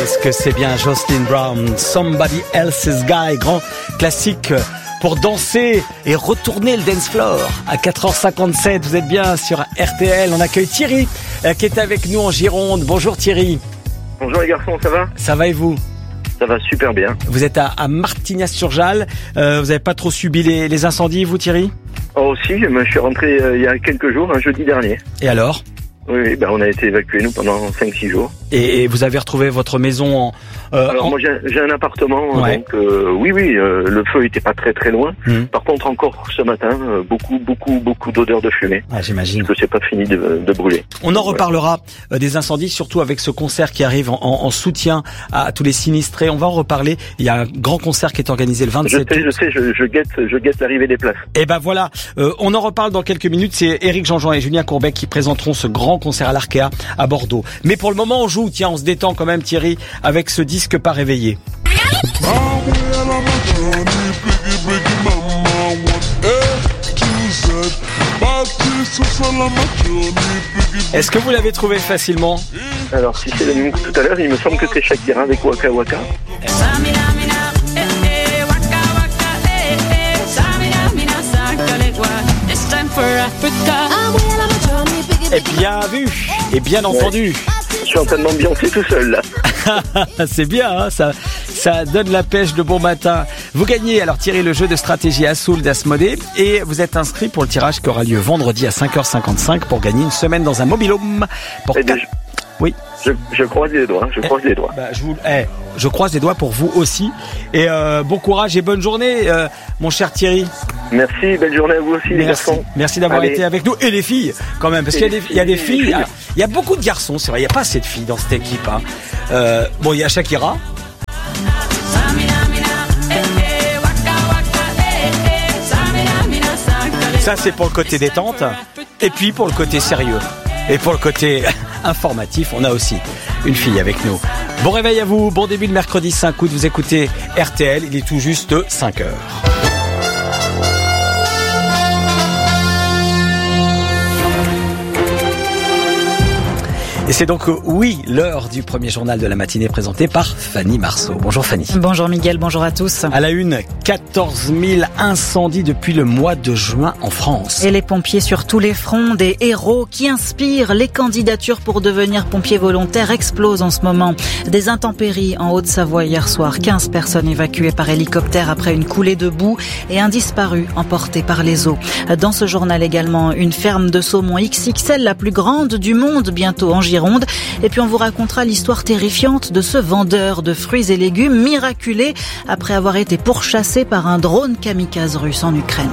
Qu'est-ce que c'est bien Jocelyn Brown, Somebody Else's Guy, grand classique pour danser et retourner le dance floor. À 4h57, vous êtes bien sur RTL. On accueille Thierry qui est avec nous en Gironde. Bonjour Thierry. Bonjour les garçons, ça va ? Ça va et vous ? Ça va super bien. Vous êtes à Martignas-sur-Jalles. Vous n'avez pas trop subi les incendies, vous Thierry ? Oh si, je suis rentré il y a quelques jours, un jeudi dernier. Et alors ? Oui, on a été évacués nous pendant 5-6 jours. Et vous avez retrouvé votre maison Alors moi j'ai un appartement, ouais. Donc oui, le feu était pas très très loin. Par contre encore ce matin, beaucoup d'odeurs de fumée. Ah, j'imagine. Parce que c'est pas fini de brûler. On en reparlera des incendies, surtout avec ce concert qui arrive en soutien à tous les sinistrés. On va en reparler. Il y a un grand concert qui est organisé le 27 août. Je guette l'arrivée des places. Et ben voilà, on en reparle dans quelques minutes. C'est Éric Jean-Jean et Julien Courbet qui présenteront ce grand concert à l'Arkea à Bordeaux. Mais pour le moment, on joue. Tiens, on se détend quand même, Thierry, avec ce disque pas réveillé. Est-ce que vous l'avez trouvé facilement ? Alors si c'est le même que tout à l'heure, il me semble que c'est Shakira avec Waka Waka. Et bien vu, et bien entendu. Je suis en train de m'ambiancer tout seul là. C'est bien, hein, ça donne la pêche de bon matin. Vous gagnez alors Thierry le jeu de stratégie Assault d'Asmodée et vous êtes inscrit pour le tirage qui aura lieu vendredi à 5h55 pour gagner une semaine dans un mobil-home. Oui. Je croise les doigts, je croise les doigts. Je croise les doigts pour vous aussi. Et bon courage et bonne journée, mon cher Thierry. Merci, belle journée à vous aussi les garçons. Merci d'avoir été avec nous. Et les filles, quand même, parce qu'il y a des filles, il y a beaucoup de garçons, c'est vrai, il n'y a pas assez de filles dans cette équipe. Hein. Bon, il y a Shakira. Ça, c'est pour le côté détente. Et puis, pour le côté sérieux. Et pour le côté informatif, on a aussi une fille avec nous. Bon réveil à vous, bon début de mercredi 5 août, vous écoutez RTL, il est tout juste 5h. Et c'est donc, l'heure du premier journal de la matinée présenté par Fanny Marceau. Bonjour Fanny. Bonjour Miguel, bonjour à tous. À la une, 14 000 incendies depuis le mois de juin en France. Et les pompiers sur tous les fronts, des héros qui inspirent. Les candidatures pour devenir pompiers volontaires explosent en ce moment. Des intempéries en Haute-Savoie hier soir. 15 personnes évacuées par hélicoptère après une coulée de boue et un disparu emporté par les eaux. Dans ce journal également, une ferme de saumon XXL, la plus grande du monde, bientôt en Gironde. Et puis on vous racontera l'histoire terrifiante de ce vendeur de fruits et légumes miraculé après avoir été pourchassé par un drone kamikaze russe en Ukraine.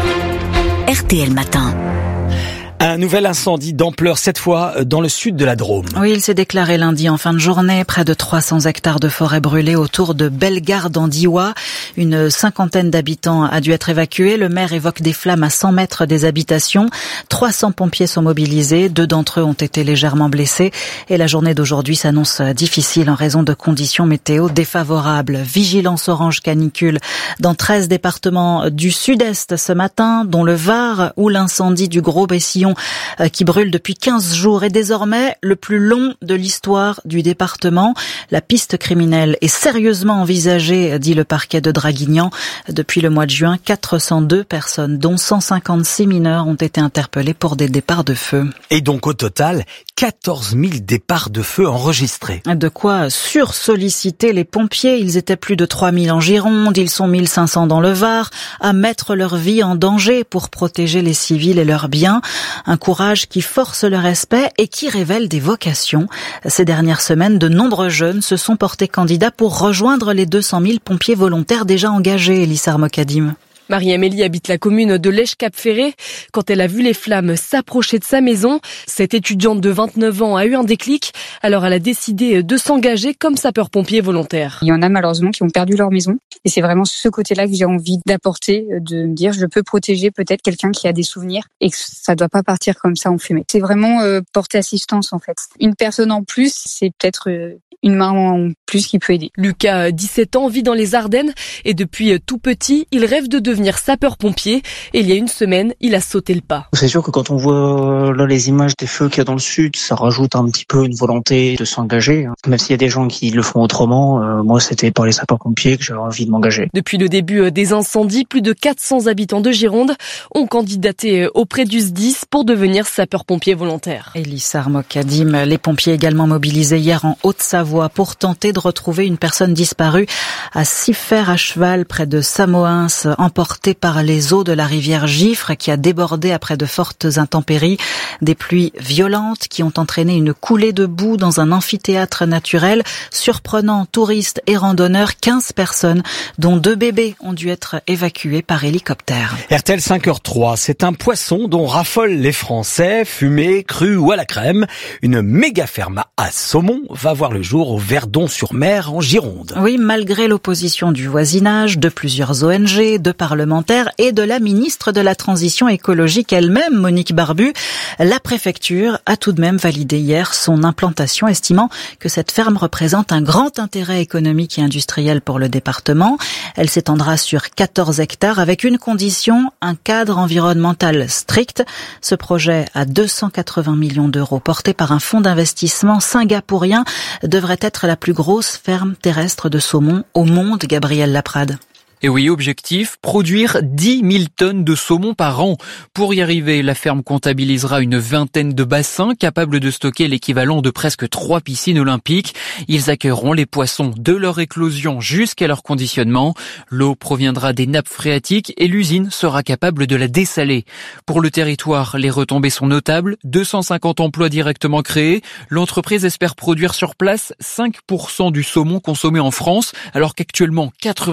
RTL Matin. Un nouvel incendie d'ampleur, cette fois dans le sud de la Drôme. Oui, il s'est déclaré lundi en fin de journée. Près de 300 hectares de forêt brûlée autour de Bellegarde en Diois. Une cinquantaine d'habitants a dû être évacués. Le maire évoque des flammes à 100 mètres des habitations. 300 pompiers sont mobilisés. 2 d'entre eux ont été légèrement blessés. Et la journée d'aujourd'hui s'annonce difficile en raison de conditions météo défavorables. Vigilance orange canicule dans 13 départements du sud-est ce matin, dont le Var, où l'incendie du Gros-Bessillon qui brûle depuis 15 jours est désormais le plus long de l'histoire du département. La piste criminelle est sérieusement envisagée, dit le parquet de Draguignan. Depuis le mois de juin, 402 personnes, dont 156 mineurs, ont été interpellées pour des départs de feu. Et donc au total, 14 000 départs de feu enregistrés. De quoi sursolliciter les pompiers. Ils étaient plus de 3 000 en Gironde, ils sont 1 500 dans le Var, à mettre leur vie en danger pour protéger les civils et leurs biens. Un courage qui force le respect et qui révèle des vocations. Ces dernières semaines, de nombreux jeunes se sont portés candidats pour rejoindre les 200 000 pompiers volontaires déjà engagés, Elissa Mokadim. Marie-Amélie habite la commune de Lèche-Cap-Ferré. Quand elle a vu les flammes s'approcher de sa maison, cette étudiante de 29 ans a eu un déclic. Alors elle a décidé de s'engager comme sapeur-pompier volontaire. Il y en a malheureusement qui ont perdu leur maison. Et c'est vraiment ce côté-là que j'ai envie d'apporter, de me dire je peux protéger peut-être quelqu'un qui a des souvenirs et que ça ne doit pas partir comme ça en fumée. C'est vraiment porter assistance en fait. Une personne en plus, c'est peut-être une main en plus qui peut aider. Lucas, 17 ans, vit dans les Ardennes et depuis tout petit, il rêve de devenir devenir sapeur-pompier. Et il y a une semaine, il a sauté le pas. C'est sûr que quand on voit là les images des feux qu'il y a dans le sud, ça rajoute un petit peu une volonté de s'engager. Même s'il y a des gens qui le font autrement, moi c'était par les sapeurs-pompiers que j'avais envie de m'engager. Depuis le début des incendies, plus de 400 habitants de Gironde ont candidaté auprès du SDIS pour devenir sapeurs-pompiers volontaires. Elissa Armokadim, les pompiers également mobilisés hier en Haute-Savoie pour tenter de retrouver une personne disparue à Siffert à cheval près de Samoëns, emportée par les eaux de la rivière Giffre qui a débordé après de fortes intempéries. Des pluies violentes qui ont entraîné une coulée de boue dans un amphithéâtre naturel. Surprenant, touristes et randonneurs, 15 personnes, dont 2 bébés, ont dû être évacués par hélicoptère. RTL 5h03, c'est un poisson dont raffolent les Français, fumé, cru ou à la crème. Une méga ferme à saumon va voir le jour au Verdon-sur-Mer en Gironde. Oui, malgré l'opposition du voisinage, de plusieurs ONG, de parlementaires et de la ministre de la Transition écologique elle-même, Monique Barbu, la préfecture a tout de même validé hier son implantation, estimant que cette ferme représente un grand intérêt économique et industriel pour le département. Elle s'étendra sur 14 hectares avec une condition, un cadre environnemental strict. Ce projet à 280 millions d'euros, porté par un fonds d'investissement singapourien, devrait être la plus grosse ferme terrestre de saumon au monde, Gabriel Laprade. Et oui, objectif, produire 10 000 tonnes de saumon par an. Pour y arriver, la ferme comptabilisera une vingtaine de bassins capables de stocker l'équivalent de presque 3 piscines olympiques. Ils accueilleront les poissons de leur éclosion jusqu'à leur conditionnement. L'eau proviendra des nappes phréatiques et l'usine sera capable de la dessaler. Pour le territoire, les retombées sont notables. 250 emplois directement créés. L'entreprise espère produire sur place 5% du saumon consommé en France, alors qu'actuellement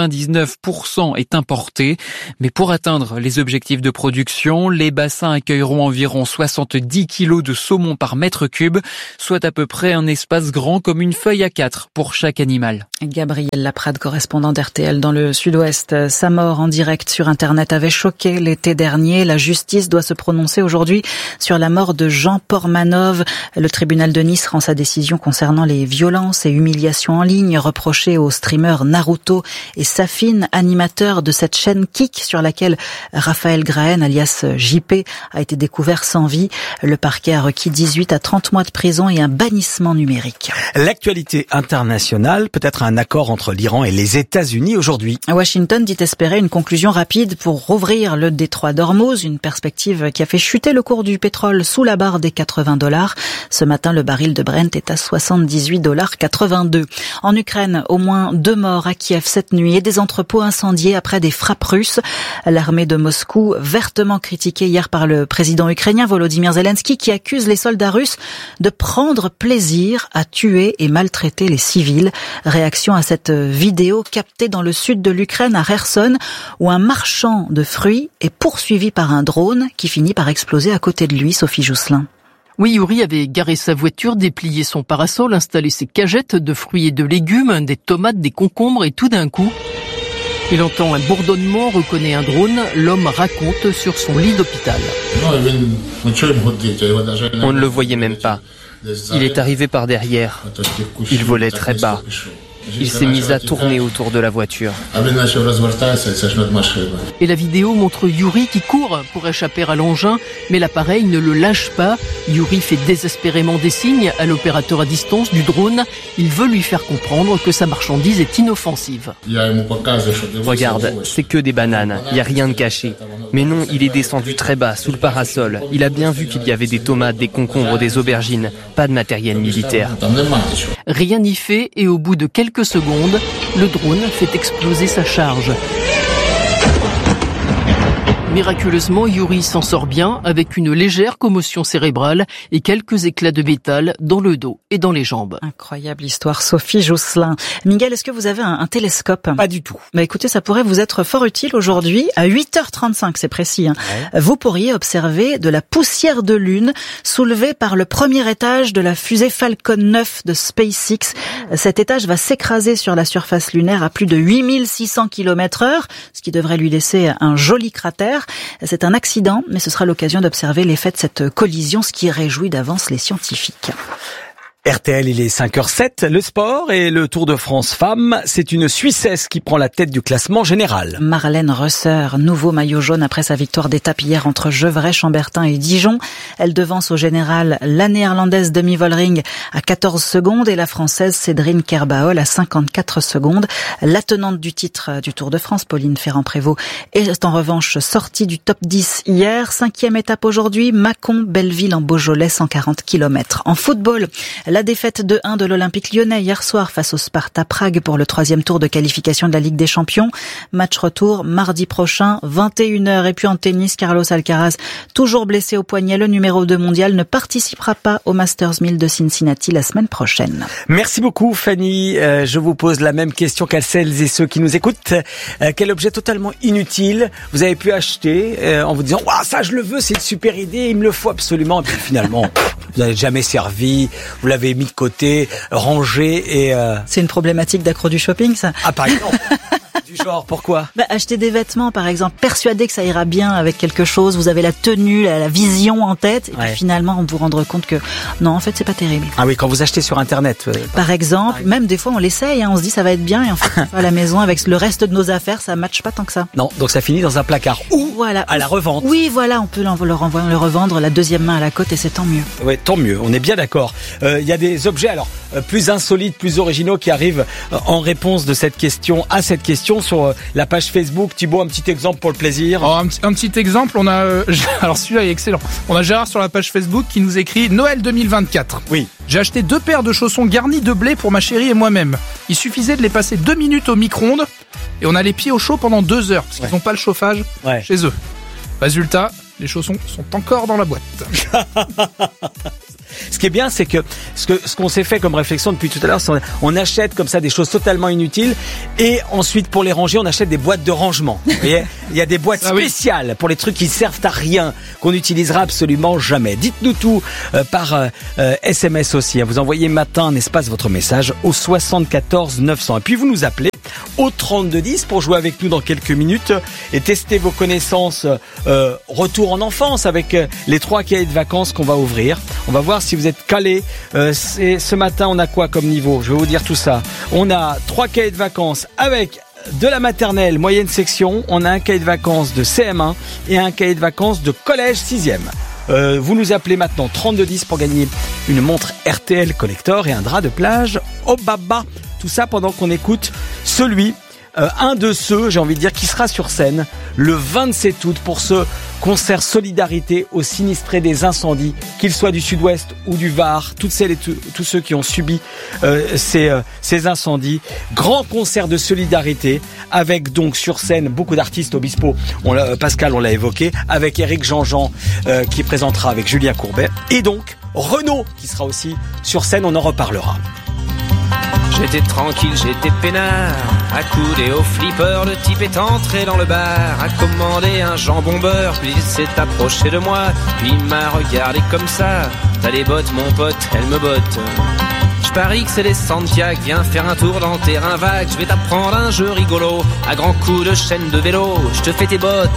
99% est importé. Mais pour atteindre les objectifs de production, les bassins accueilleront environ 70 kilos de saumon par mètre cube, soit à peu près un espace grand comme une feuille A4 pour chaque animal. Gabriel Laprade, correspondant d'RTL dans le sud-ouest. Sa mort en direct sur Internet avait choqué l'été dernier. La justice doit se prononcer aujourd'hui sur la mort de Jean Pormanov. Le tribunal de Nice rend sa décision concernant les violences et humiliations en ligne reprochées aux streamers Naruto et Safine, animateur de cette chaîne Kik sur laquelle Raphaël Grahen, alias JP, a été découvert sans vie. Le parquet a requis 18 à 30 mois de prison et un bannissement numérique. L'actualité internationale, peut-être un accord entre l'Iran et les États-Unis aujourd'hui. Washington dit espérer une conclusion rapide pour rouvrir le détroit d'Ormuz, une perspective qui a fait chuter le cours du pétrole sous la barre des $80. Ce matin, le baril de Brent est à $78,82. En Ukraine, au moins 2 morts à Kiev cette nuit et des entrepôts incendiés après des frappes russes. L'armée de Moscou, vertement critiquée hier par le président ukrainien Volodymyr Zelensky, qui accuse les soldats russes de prendre plaisir à tuer et maltraiter les civils. Réaction à cette vidéo captée dans le sud de l'Ukraine, à Kherson, où un marchand de fruits est poursuivi par un drone qui finit par exploser à côté de lui. Sophie Jousselin. Oui, Yuri avait garé sa voiture, déplié son parasol, installé ses cagettes de fruits et de légumes, des tomates, des concombres et tout d'un coup, il entend un bourdonnement, reconnaît un drone. L'homme raconte sur son lit d'hôpital. On ne le voyait même pas. Il est arrivé par derrière. Il volait très bas. Il s'est mis à tourner autour de la voiture. Et la vidéo montre Yuri qui court pour échapper à l'engin, mais l'appareil ne le lâche pas. Yuri fait désespérément des signes à l'opérateur à distance du drone. Il veut lui faire comprendre que sa marchandise est inoffensive. Regarde, c'est que des bananes, il n'y a rien de caché. Mais non, il est descendu très bas, sous le parasol. Il a bien vu qu'il y avait des tomates, des concombres, des aubergines, pas de matériel militaire. Rien n'y fait et au bout de quelques secondes, le drone fait exploser sa charge. Miraculeusement, Yuri s'en sort bien avec une légère commotion cérébrale et quelques éclats de métal dans le dos et dans les jambes. Incroyable histoire, Sophie Jousselin. Miguel, est-ce que vous avez un télescope ? Pas du tout. Bah écoutez, ça pourrait vous être fort utile aujourd'hui. À 8h35, c'est précis. Ouais. Vous pourriez observer de la poussière de lune soulevée par le premier étage de la fusée Falcon 9 de SpaceX. Cet étage va s'écraser sur la surface lunaire à plus de 8600 km/h, ce qui devrait lui laisser un joli cratère. C'est un accident, mais ce sera l'occasion d'observer l'effet de cette collision, ce qui réjouit d'avance les scientifiques. RTL, il est 5h07, le sport et le Tour de France femmes, c'est une Suissesse qui prend la tête du classement général. Marlène Rösser, nouveau maillot jaune après sa victoire d'étape hier entre Gevrey, Chambertin et Dijon. Elle devance au général la néerlandaise Demi Vollering à 14 secondes et la française Cédrine Kerbaol à 54 secondes. La tenante du titre du Tour de France, Pauline Ferrand-Prévot, est en revanche sortie du top 10 hier. 5e étape aujourd'hui, Mâcon-Belleville en Beaujolais, 140 km. En football, la défaite de 1 de l'Olympique lyonnais hier soir face au Sparta Prague pour le 3e tour de qualification de la Ligue des Champions. Match retour mardi prochain, 21h. Et puis en tennis, Carlos Alcaraz, toujours blessé au poignet, le numéro 2 mondial, ne participera pas au Masters 1000 de Cincinnati la semaine prochaine. Merci beaucoup Fanny. Je vous pose la même question qu'à celles et ceux qui nous écoutent. Quel objet totalement inutile vous avez pu acheter en vous disant « ça je le veux, c'est une super idée, il me le faut absolument ». Et puis finalement, vous n'avez jamais servi, vous l'avez mis de côté, rangé et... C'est une problématique d'accro du shopping, ça. Ah, par exemple. Du genre, pourquoi ? Acheter des vêtements, par exemple, persuadé que ça ira bien avec quelque chose, vous avez la tenue, la vision en tête, et puis finalement, on vous rendre compte que non, en fait, c'est pas terrible. Ah oui, quand vous achetez sur Internet. Par exemple, même des fois, on l'essaye, on se dit ça va être bien, et en fait, à la maison, avec le reste de nos affaires, ça matche pas tant que ça. Non, donc ça finit dans un placard ou à la revente. Oui, voilà, on peut le revendre la deuxième main à la côte, et c'est tant mieux. Oui, tant mieux, on est bien d'accord. Il y a des objets, alors, plus insolites, plus originaux qui arrivent en réponse de cette question à cette question sur la page Facebook. Thibaut, un petit exemple pour le plaisir. Un petit exemple, on a alors celui-là est excellent. On a Gérard sur la page Facebook qui nous écrit Noël 2024. Oui. J'ai acheté 2 paires de chaussons garnis de blé pour ma chérie et moi-même. Il suffisait de les passer 2 minutes au micro-ondes et on a les pieds au chaud pendant 2 heures parce qu'ils n'ont pas le chauffage chez eux. Résultat, les chaussons sont encore dans la boîte. Ce qui est bien, c'est que ce qu'on s'est fait comme réflexion depuis tout à l'heure, c'est on achète comme ça des choses totalement inutiles et ensuite pour les ranger, on achète des boîtes de rangement. Vous voyez, il y a des boîtes spéciales pour les trucs qui servent à rien, qu'on n'utilisera absolument jamais. Dites-nous tout par SMS aussi. Vous envoyez matin en espace votre message au 74 900 et puis vous nous appelez au 3210 pour jouer avec nous dans quelques minutes et tester vos connaissances retour en enfance avec les 3 cahiers de vacances qu'on va ouvrir. On va voir si vous êtes calés. Ce matin, on a quoi comme niveau ? Je vais vous dire tout ça. On a 3 cahiers de vacances avec de la maternelle moyenne section. On a un cahier de vacances de CM1 et un cahier de vacances de collège 6e. Vous nous appelez maintenant 3210 pour gagner une montre RTL Collector et un drap de plage Obaba. Tout ça pendant qu'on écoute un de ceux, j'ai envie de dire, qui sera sur scène le 27 août pour ce concert solidarité aux sinistrés des incendies, qu'ils soient du sud-ouest ou du Var, toutes celles et tous ceux qui ont subi ces incendies. Grand concert de solidarité avec donc sur scène beaucoup d'artistes. Obispo, Pascal, on l'a évoqué, avec Éric Jean-Jean qui présentera avec Julien Courbet et donc Renaud qui sera aussi sur scène, on en reparlera. J'étais tranquille, j'étais peinard, accoudé au flipper, le type est entré dans le bar, a commandé un jambon beurre, puis il s'est approché de moi, puis il m'a regardé comme ça, t'as les bottes mon pote, elles me bottent. Je parie que c'est les Santiago, viens faire un tour dans le terrain vague, je vais t'apprendre un jeu rigolo, à grands coups de chaîne de vélo, je te fais tes bottes,